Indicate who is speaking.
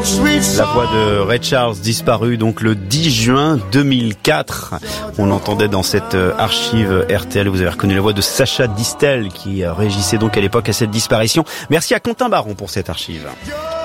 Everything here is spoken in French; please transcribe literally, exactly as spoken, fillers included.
Speaker 1: La voix de Ray Charles disparue donc le dix juin deux mille quatre. On l'entendait dans cette archive R T L. Vous avez reconnu la voix de Sacha Distel qui régissait donc à l'époque à cette disparition. Merci à Quentin Baron pour cette archive.